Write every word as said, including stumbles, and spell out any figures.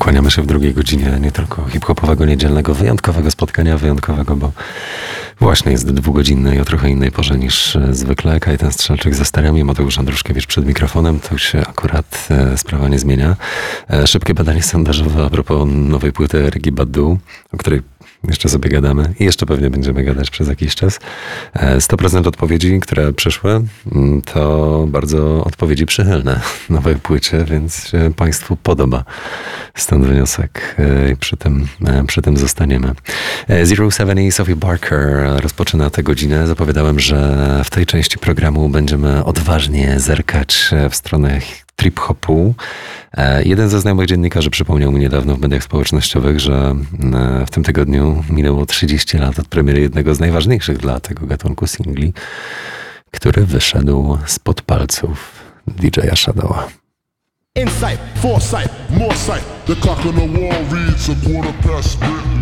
Kłaniamy się w drugiej godzinie nie tylko hip-hopowego, niedzielnego, wyjątkowego spotkania, wyjątkowego, bo właśnie jest dwugodzinny i o trochę innej porze niż zwykle. Kajetan Strzelczyk za sterami, Mateusz Andruszkiewicz przed mikrofonem. To się akurat e, sprawa nie zmienia. E, szybkie badanie sondażowe a propos nowej płyty Erykki Badu, o której jeszcze sobie gadamy i jeszcze pewnie będziemy gadać przez jakiś czas. sto procent odpowiedzi, które przyszły, to bardzo odpowiedzi przychylne nowej płycie, więc się Państwu podoba. Stąd wniosek i przy tym, przy tym zostaniemy. Zero Seven i Sophie Barker rozpoczyna tę godzinę. Zapowiadałem, że w tej części programu będziemy odważnie zerkać w stronę trip-hopu. Jeden ze znajomych dziennikarzy przypomniał mi niedawno w mediach społecznościowych, że w tym tygodniu minęło trzydzieści lat od premiery jednego z najważniejszych dla tego gatunku singli, który wyszedł spod palców D J Shadowa. Insight, foresight, more sight. The clock on the wall reads a quarter past midnight.